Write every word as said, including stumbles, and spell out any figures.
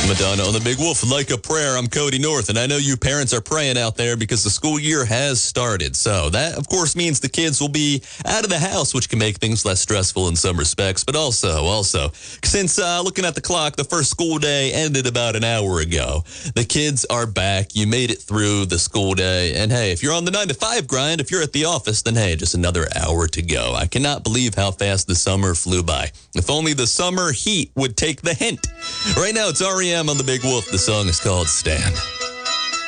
Madonna on the Big Wolf, Like a Prayer. I'm Cody North, and I know you parents are praying out there because the school year has started. So that, of course, means the kids will be out of the house, which can make things less stressful in some respects. But also, also, since uh, looking at the clock, the first school day ended about an hour ago. The kids are back. You made it through the school day. And hey, if you're on the nine to five grind, if you're at the office, then hey, just another hour to go. I cannot believe how fast the summer flew by. If only the summer heat would take the hint. Right now, it's R E M on the Big Wolf. The song is called Stand.